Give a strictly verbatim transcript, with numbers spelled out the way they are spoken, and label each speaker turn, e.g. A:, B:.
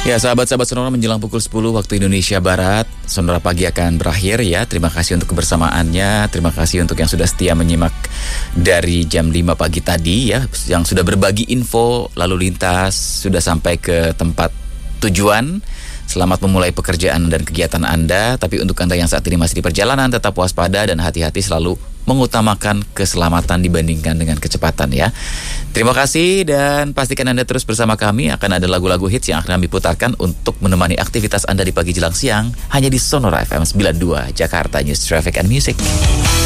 A: Ya, sahabat-sahabat Sonora, menjelang pukul sepuluh waktu Indonesia Barat, Sonora Pagi akan berakhir ya. Terima kasih untuk kebersamaannya. Terima kasih untuk yang sudah setia menyimak dari jam lima pagi tadi ya, yang sudah berbagi info lalu lintas, sudah sampai ke tempat tujuan. Selamat memulai pekerjaan dan kegiatan Anda. Tapi untuk Anda yang saat ini masih di perjalanan, tetap waspada dan hati-hati, selalu mengutamakan keselamatan dibandingkan dengan kecepatan ya. Terima kasih dan pastikan Anda terus bersama kami. Akan ada lagu-lagu hits yang akan kami putarkan untuk menemani aktivitas Anda di pagi jelang siang, hanya di Sonora F M sembilan puluh dua Jakarta, News, Traffic and Music.